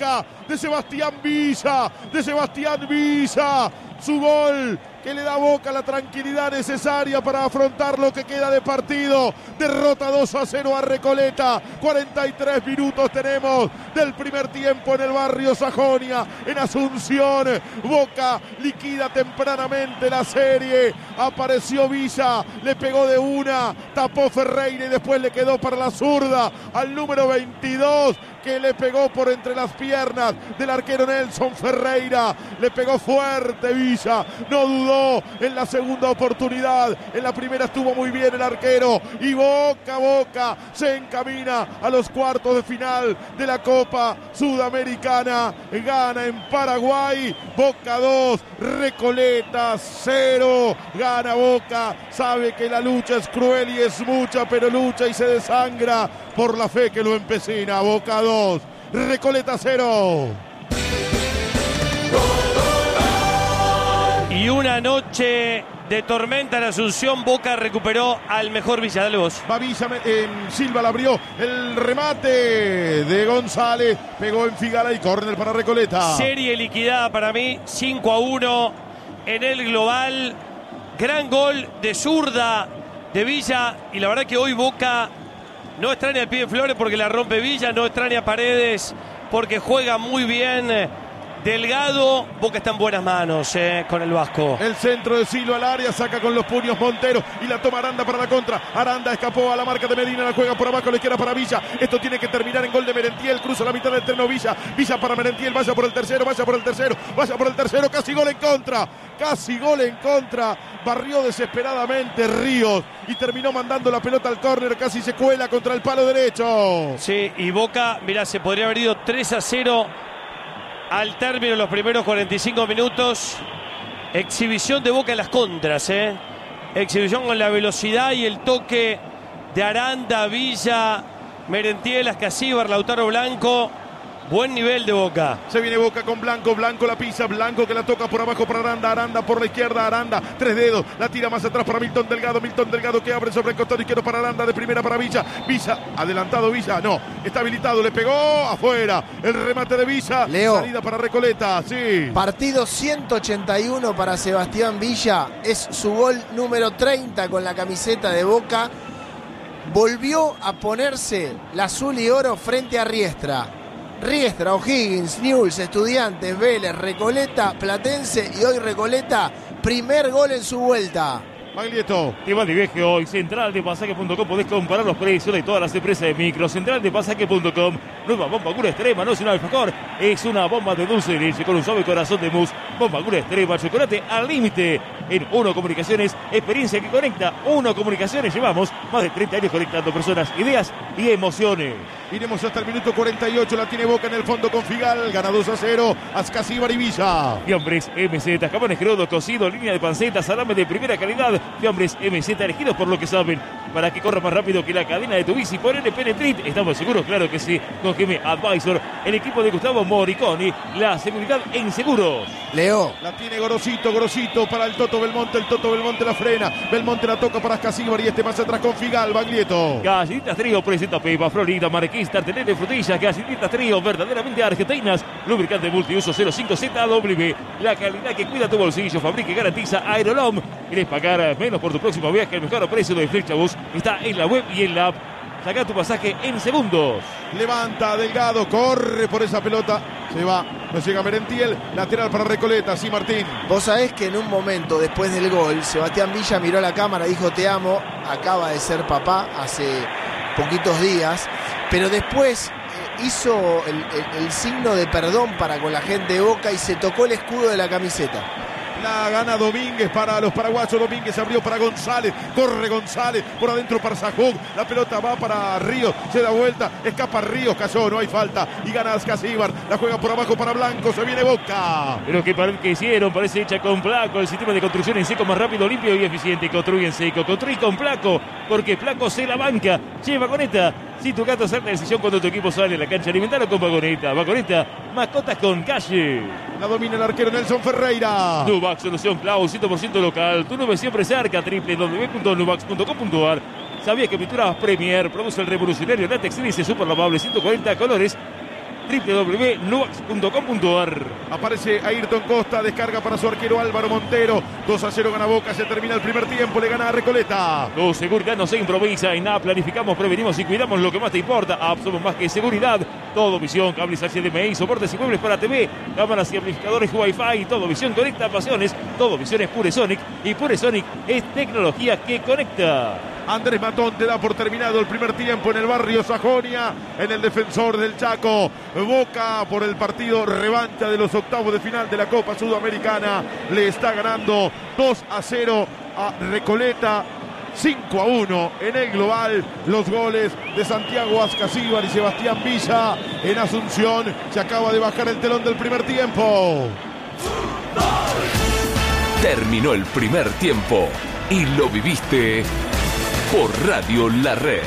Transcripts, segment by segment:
Boca, de Sebastián Villa, su gol que le da a Boca la tranquilidad necesaria para afrontar lo que queda de partido. Derrota 2-0 a Recoleta. 43 minutos tenemos del primer tiempo en el barrio Sajonia, en Asunción. Boca liquida tempranamente la serie. Apareció Villa, le pegó de una, tapó Ferreira y después le quedó para la zurda al número 22, que le pegó por entre las piernas del arquero Nelson Ferreira. Le pegó fuerte Villa, no dudó en la segunda oportunidad. En la primera estuvo muy bien el arquero. Y Boca se encamina a los cuartos de final de la Copa Sudamericana. Gana en Paraguay. Boca 2, Recoleta 0. Gana Boca. Sabe que la lucha es cruel y es mucha, pero lucha y se desangra por la fe que lo empecina. Boca 2, Recoleta 0. Y una noche de tormenta en Asunción. Boca recuperó al mejor Villa. Dale vos. Va Villa, Silva la abrió. El remate de González. Pegó en Figala y córner para Recoleta. Serie liquidada para mí. 5-1 en el global. Gran gol de zurda de Villa. Y la verdad que hoy Boca no extraña el pie de Flores porque la rompe Villa. No extraña Paredes porque juega muy bien Delgado. Boca está en buenas manos con el Vasco. El centro de Silva al área, saca con los puños Montero y la toma Aranda para la contra. Aranda escapó a la marca de Medina, la juega por abajo a la izquierda para Villa. Esto tiene que terminar en gol de Merentiel. Cruza la mitad del terreno Villa. Villa para Merentiel, vaya por el tercero, casi gol en contra. Barrió desesperadamente Ríos y terminó mandando la pelota al córner. Casi se cuela contra el palo derecho. Sí, y Boca, mirá, se podría haber ido 3-0 al término de los primeros 45 minutos. Exhibición de Boca en las contras, exhibición con la velocidad y el toque de Aranda, Villa, Merentiel, Ascasíbar, Lautaro Blanco. Buen nivel de Boca. Se viene Boca con Blanco. Blanco la pisa. Blanco que la toca por abajo para Aranda. Aranda por la izquierda. Aranda. 3 dedos. La tira más atrás para Milton Delgado. Milton Delgado que abre sobre el costado izquierdo para Aranda. De primera para Villa. Villa. Adelantado Villa. No. Está habilitado. Le pegó afuera. El remate de Villa. Leo. Salida para Recoleta. Sí. Partido 181 para Sebastián Villa. Es su gol número 30 con la camiseta de Boca. Volvió a ponerse la azul y oro frente a Riestra, O'Higgins, Newell's, Estudiantes, Vélez, Recoleta, Platense y hoy Recoleta, primer gol en su vuelta. Maglieto. Te vas de viaje hoy. Centraldepasaje.com. Podés comparar los precios de todas las empresas de micro. Centraldepasaje.com. Nueva bomba Gura Extrema. No es un alfajor, es una bomba de dulce de leche con un suave corazón de mousse. Bomba Gura Extrema. Chocolate al límite. En Uno Comunicaciones, experiencia que conecta. Uno Comunicaciones, llevamos más de 30 años conectando personas, ideas y emociones. Iremos hasta el minuto 48. La tiene Boca en el fondo con Figal. Gana 2-0. Ascasíbar y Villa. Fiambres MZ. Jamones Gerodo cocido. Línea de panceta. Salame de primera calidad. Fiambres MZ, elegidos por lo que saben, para que corra más rápido que la cadena de tu bici. Ponele Penetrit, estamos seguros, claro que sí, con GM Advisor, el equipo de Gustavo Moriconi, la seguridad en seguros. Leo. La tiene Gorosito para el Toto Belmonte. El Toto Belmonte la frena. Belmonte la toca para Ascasíbar y este más atrás con Figal. Baglietto. Galletitas Trío presenta Pepa, Florida, Marqués, tartelé de frutillas. Galletitas Trío, verdaderamente argentinas. Lubricante multiuso 05ZW. La calidad que cuida tu bolsillo. Fabrica y garantiza Aerolom. ¿Querés pagar menos por tu próximo viaje? El mejor precio de Flexabus está en la web y en la app. Saca tu pasaje en segundos. Levanta Delgado, corre por esa pelota. Se va, no llega Merentiel. Lateral para Recoleta, sí, Martín. Vos sabés que en un momento después del gol, Sebastián Villa miró a la cámara, dijo te amo. Acaba de ser papá hace poquitos días. Pero después hizo el signo de perdón para con la gente de Boca y se tocó el escudo de la camiseta. La gana Domínguez para los paraguayos. Domínguez abrió para González. Corre González por adentro para Sajón. La pelota va para Ríos. Se da vuelta. Escapa Ríos. Cayó. No hay falta. Y gana Ascasíbar. La juega por abajo para Blanco. Se viene Boca. Pero qué pared que hicieron. Parece hecha con Placo. El sistema de construcción en seco más rápido, limpio y eficiente. Construye en seco. Construye con Placo. Porque Placo se la banca. Lleva Vagoneta. Si tu gato hace la decisión cuando tu equipo sale a la cancha, alimentarlo con Vagoneta. Vagoneta, mascotas con calle. La domina el arquero Nelson Ferreira. Nubac, solución Clau, 100% local. Tu nube siempre cerca. www.nubax.com.ar. ¿Sabías que Pinturas Premier produce el revolucionario látex Gris super lavable 140 colores? www.nubax.com.ar. Aparece Ayrton Costa, descarga para su arquero Álvaro Montero. 2-0 gana Boca, se termina el primer tiempo, le gana a Recoleta. Tu seguridad no se improvisa, en nada planificamos, prevenimos y cuidamos lo que más te importa. Somos más que seguridad. Todo Visión, cables HDMI, soportes y muebles para TV, cámaras y amplificadores Wi-Fi. Todo Visión conecta pasiones. Todo Visión es Pure Sonic y Pure Sonic es tecnología que conecta. Andrés Matón te da por terminado el primer tiempo en el barrio Sajonia, en el Defensor del Chaco. Boca por el partido revancha de los octavos de final de la Copa Sudamericana. Le está ganando 2-0 a Recoleta. 5-1 en el global. Los goles de Santiago Ascasíbar y Sebastián Villa. En Asunción se acaba de bajar el telón del primer tiempo. Terminó el primer tiempo y lo viviste por Radio La Red.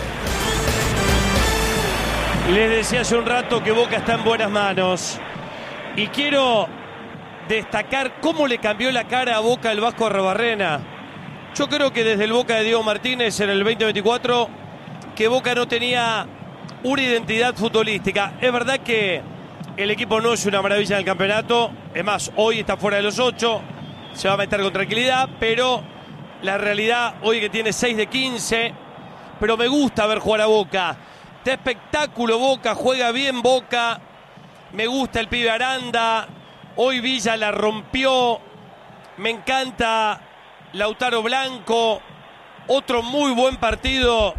Les decía hace un rato que Boca está en buenas manos. Y quiero destacar cómo le cambió la cara a Boca el Vasco Arrobarrena. Yo creo que desde el Boca de Diego Martínez en el 2024, que Boca no tenía una identidad futbolística. Es verdad que el equipo no es una maravilla en el campeonato. Es más, hoy está fuera de los 8. Se va a meter con tranquilidad, pero la realidad hoy que tiene 6 de 15. Pero me gusta ver jugar a Boca. Está espectáculo Boca, juega bien Boca. Me gusta el pibe Aranda. Hoy Villa la rompió. Me encanta Lautaro Blanco. Otro muy buen partido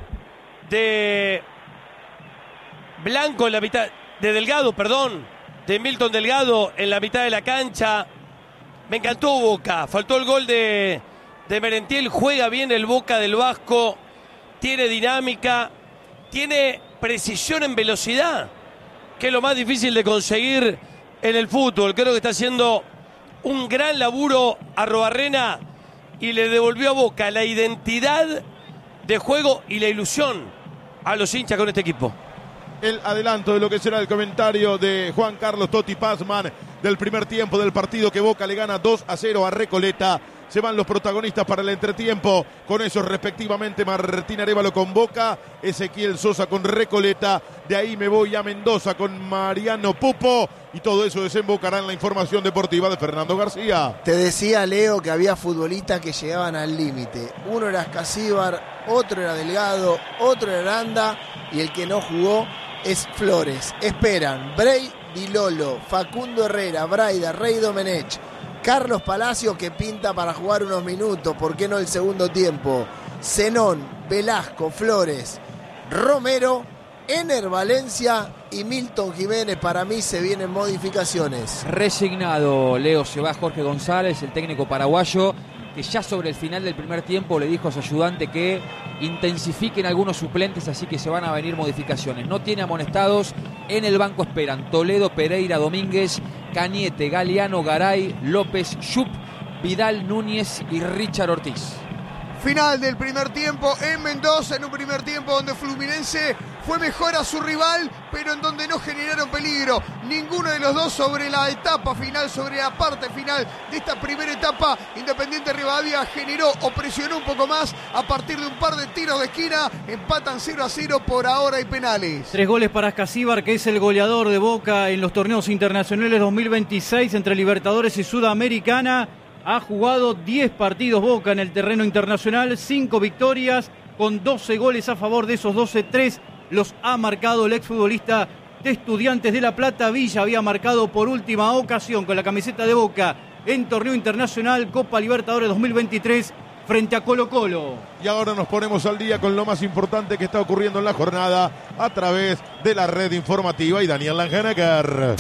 de Blanco en la mitad. De Delgado, perdón. De Milton Delgado en la mitad de la cancha. Me encantó Boca. Faltó el gol de Merentiel. Juega bien el Boca del Vasco. Tiene dinámica. Tiene precisión en velocidad, que es lo más difícil de conseguir en el fútbol. Creo que está haciendo un gran laburo Arrobarrena y le devolvió a Boca la identidad de juego y la ilusión a los hinchas con este equipo. El adelanto de lo que será el comentario de Juan Carlos Totti Pazman del primer tiempo del partido, que Boca le gana 2-0 a Recoleta. Se van los protagonistas para el entretiempo, con esos respectivamente Martín Arévalo con Boca, Ezequiel Sosa con Recoleta. De ahí me voy a Mendoza con Mariano Pupo, y todo eso desembocará en la información deportiva de Fernando García. Te decía, Leo, que había futbolistas que llegaban al límite. Uno era Ascasíbar, otro era Delgado, otro era Aranda, y el que no jugó es Flores. Esperan Brey, Vilolo, Facundo Herrera, Braida, Rey Domenech, Carlos Palacio, que pinta para jugar unos minutos, ¿por qué no el segundo tiempo? Zenón, Velasco, Flores, Romero, Ener Valencia y Milton Jiménez. Para mí se vienen modificaciones. Resignado, Leo, se va Jorge González, el técnico paraguayo, que ya sobre el final del primer tiempo le dijo a su ayudante que intensifiquen algunos suplentes, así que se van a venir modificaciones. No tiene amonestados, en el banco esperan Toledo, Pereira, Domínguez, Cañete, Galeano, Garay, López, Yup, Vidal, Núñez y Richard Ortiz. Final del primer tiempo en Mendoza, en un primer tiempo donde Fluminense fue mejor a su rival, pero en donde no generaron peligro. Ninguno de los dos sobre la etapa final, sobre la parte final de esta primera etapa. Independiente Rivadavia generó o presionó un poco más a partir de un par de tiros de esquina. Empatan 0-0, por ahora hay penales. 3 goles para Ascasíbar, que es el goleador de Boca en los torneos internacionales 2026 entre Libertadores y Sudamericana. Ha jugado 10 partidos Boca en el terreno internacional, 5 victorias, con 12 goles a favor. De esos 12, 3 los ha marcado el exfutbolista de Estudiantes de La Plata. Villa había marcado por última ocasión con la camiseta de Boca en torneo internacional Copa Libertadores 2023 frente a Colo-Colo. Y ahora nos ponemos al día con lo más importante que está ocurriendo en la jornada a través de la red informativa y Daniel Langenecker.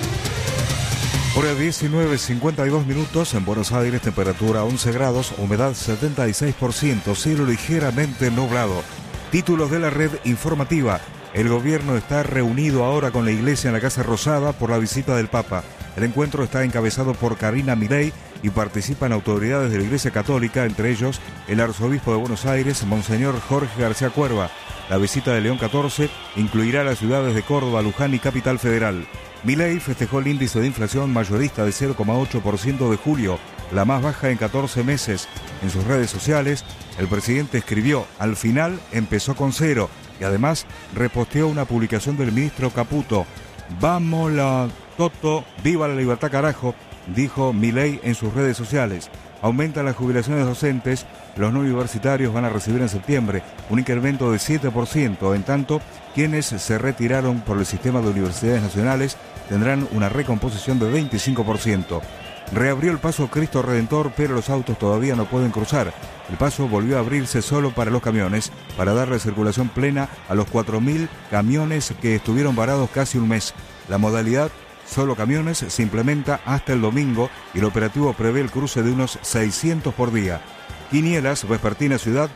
Hora 19:52 minutos en Buenos Aires, temperatura 11 grados, humedad 76%, cielo ligeramente nublado. Títulos de la red informativa. El gobierno está reunido ahora con la iglesia en la Casa Rosada por la visita del Papa. El encuentro está encabezado por Karina Milei y participan autoridades de la Iglesia Católica, entre ellos el arzobispo de Buenos Aires, Monseñor Jorge García Cuerva. La visita de León XIV incluirá las ciudades de Córdoba, Luján y Capital Federal. Milei festejó el índice de inflación mayorista de 0,8% de julio, la más baja en 14 meses. En sus redes sociales, el presidente escribió: al final empezó con cero, y además reposteó una publicación del ministro Caputo. Vamos la Toto, viva la libertad carajo, dijo Milei en sus redes sociales. Aumentan las jubilaciones docentes, los no universitarios van a recibir en septiembre un incremento de 7%, en tanto quienes se retiraron por el sistema de universidades nacionales tendrán una recomposición de 25%. Reabrió el paso Cristo Redentor, pero los autos todavía no pueden cruzar. El paso volvió a abrirse solo para los camiones, para darle circulación plena a los 4.000 camiones que estuvieron varados casi un mes. La modalidad solo camiones se implementa hasta el domingo y el operativo prevé el cruce de unos 600 por día. Quinielas, Vespertina Ciudad,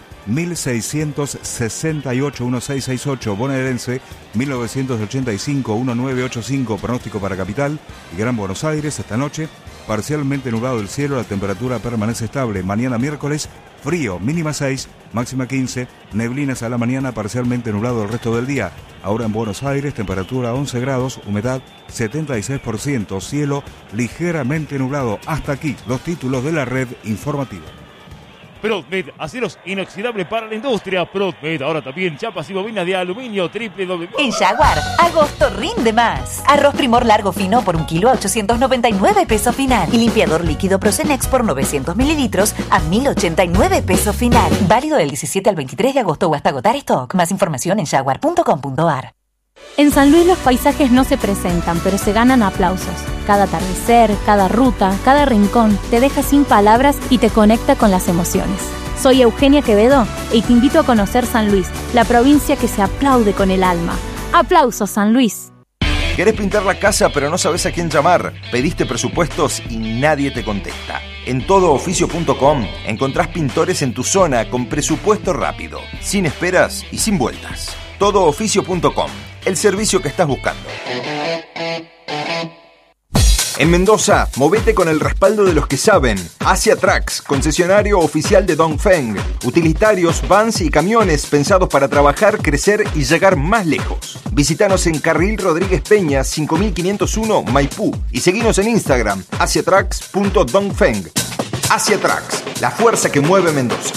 1668 1668, bonaerense 1985 1985, pronóstico para Capital y Gran Buenos Aires esta noche. Parcialmente nublado el cielo, la temperatura permanece estable. Mañana miércoles, frío, mínima 6, máxima 15, neblinas a la mañana, parcialmente nublado el resto del día. Ahora en Buenos Aires, temperatura 11 grados, humedad 76%, cielo ligeramente nublado. Hasta aquí los títulos de la red informativa. Prodmed, aceros inoxidables para la industria. Prodmed, ahora también chapas y bobinas de aluminio. En Jaguar, agosto rinde más. Arroz Primor largo fino por 1 kilo a 899 pesos final. Y limpiador líquido Procenex por 900 mililitros a 1089 pesos final. Válido del 17 al 23 de agosto o hasta agotar stock. Más información en jaguar.com.ar. En San Luis los paisajes no se presentan, pero se ganan aplausos. Cada atardecer, cada ruta, cada rincón te deja sin palabras y te conecta con las emociones. Soy Eugenia Quevedo y te invito a conocer San Luis, la provincia que se aplaude con el alma. ¡Aplausos, San Luis! ¿Querés pintar la casa pero no sabes a quién llamar? Pediste presupuestos y nadie te contesta. En todooficio.com encontrás pintores en tu zona con presupuesto rápido, sin esperas y sin vueltas. Todooficio.com, el servicio que estás buscando. En Mendoza, movete con el respaldo de los que saben. Asia Trucks, concesionario oficial de Dongfeng. Utilitarios, vans y camiones pensados para trabajar, crecer y llegar más lejos. Visítanos en Carril Rodríguez Peña, 5501 Maipú. Y seguinos en Instagram, asiatrucks.dongfeng. Asia Trucks, la fuerza que mueve Mendoza.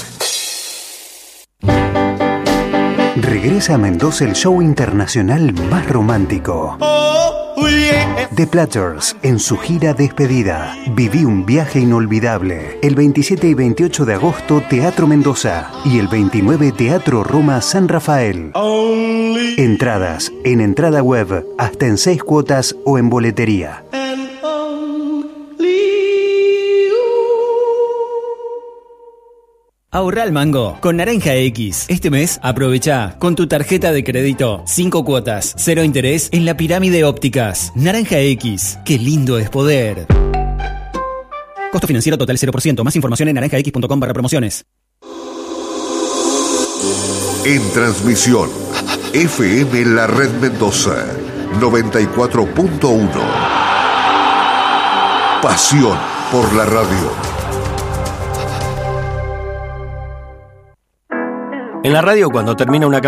Regresa a Mendoza el show internacional más romántico. The Platters, en su gira despedida. Viví un viaje inolvidable. El 27 y 28 de agosto, Teatro Mendoza. Y el 29, Teatro Roma San Rafael. Entradas en entrada web, hasta en 6 cuotas o en boletería. Ahorra al mango con Naranja X. Este mes aprovecha con tu tarjeta de crédito 5 cuotas, 0 interés en la Pirámide Ópticas. Naranja X, qué lindo es poder. Costo financiero total 0%. Más información en naranjax.com/promociones. En transmisión, FM La Red Mendoza 94.1. Pasión por la radio. En la radio, cuando termina una